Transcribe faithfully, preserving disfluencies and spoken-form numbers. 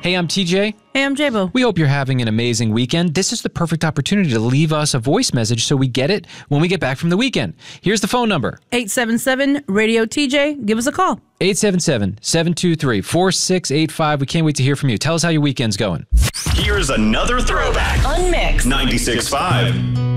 Hey, I'm T J. Hey, I'm J-Bo. We hope you're having an amazing weekend. This is the perfect opportunity to leave us a voice message so we get it when we get back from the weekend. Here's the phone number. eight seven seven, radio T J. Give us a call. eight seven seven, seven two three, four six eight five. We can't wait to hear from you. Tell us how your weekend's going. Here's another throwback. Unmixed. ninety-six point five.